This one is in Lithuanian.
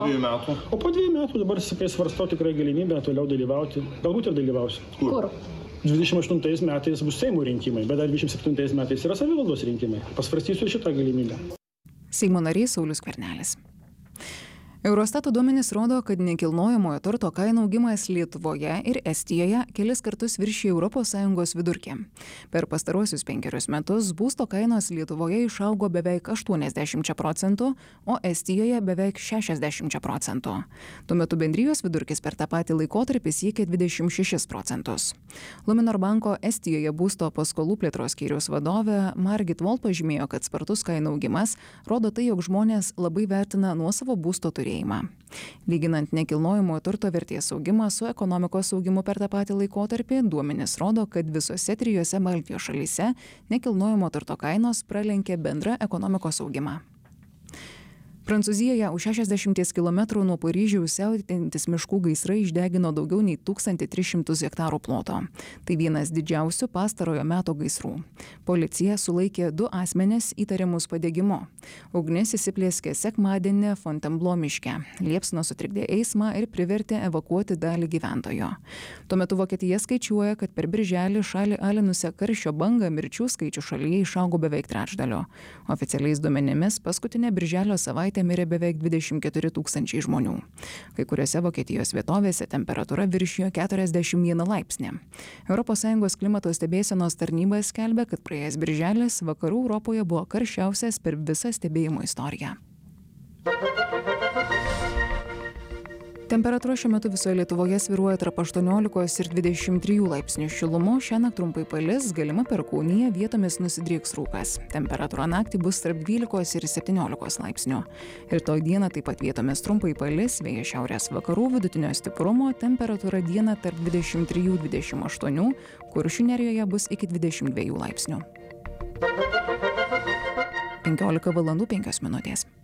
2 metų. O po 2 metų dabar svarstau tikrai galimybę toliau dalyvauti. Galbūt ir dalyvausiu. Kur? 28 metais bus Seimo rinkimai, bet dar 27 metais yra savivaldos rinkimai. Pasvarstysiu šitą galimybę. Seimo narys Saulius Skvernelis. Eurostato duomenys rodo, kad nekilnojamojo turto kainų augimas Lietuvoje ir Estijoje kelis kartus viršija ES vidurkį. Per pastaruosius 5 metus būsto kainos Lietuvoje išaugo beveik 80%, o Estijoje beveik 60%. Tuo metu bendrijos vidurkis per tą patį laikotarpį siekia 26%. Luminor banko Estijoje būsto paskolų plėtros skyriaus vadovė Margit Volt pažymėjo, kad spartus kainų augimas rodo tai, jog žmonės labai vertina nuosavo būsto turėjimą. Lyginant nekilnojamojo turto vertės augimą su ekonomikos augimu per tą patį laikotarpį, duomenys rodo, kad visose 3 Baltijos šalyse nekilnojamo turto kainos pralenkė bendrą ekonomikos augimą. Prancūzijoje už 60 km nuo Paryžiaus siautėjantys miškų gaisrai išdegino daugiau nei 1300 hektarų ploto. Tai vienas didžiausių pastarojo meto gaisrų. Policija sulaikė 2 asmenis įtariamus padegimu. Ugnis įsiplieskė sekmadienį Fontainebleau miške. Liepsna sutrikdė eismą ir privertė evakuoti dalį gyventojų. Tuo metu Vokietija skaičiuoja, kad per birželį šalį alinusią karščio bangą mirčių skaičių šalyje išaugo beveik trečdaliu. Oficialiais duomenimis paskutinę birželio savaitę mirė beveik 24 000 žmonių. Kai kuriuose Vokietijos vietovėse temperatūra viršijo 41 laipsnį. ES klimato stebėsenos tarnyba skelbia, kad praėjęs birželis vakarų Europoje buvo karščiausias per visą stebėjimo istoriją. Temperatūra šiuo metu visoje Lietuvoje svyruoja tarp 18 ir 23 laipsnių šilumos. Šiąnakt trumpai palis, galima perkūnija, vietomis nusidrieks rūkas. Temperatūra naktį bus tarp 12 ir 17 laipsnių. Rytoj dieną taip pat vietomis trumpai palis, vėjas šiaurės vakarų vidutinio stiprumo, temperatūra dieną tarp 23-28, Kuršių nerijoje bus iki 22 laipsnių. 15 valandų 5 minutės.